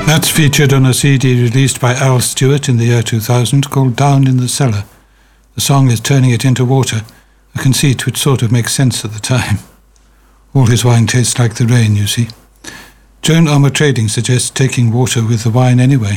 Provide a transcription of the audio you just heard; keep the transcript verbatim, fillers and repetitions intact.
That's featured on a C D released by Al Stewart in the year two thousand called Down in the Cellar. The song is Turning It Into Water, a conceit which sort of makes sense at the time. All his wine tastes like the rain, you see. Joan Armour Trading suggests taking water with the wine anyway.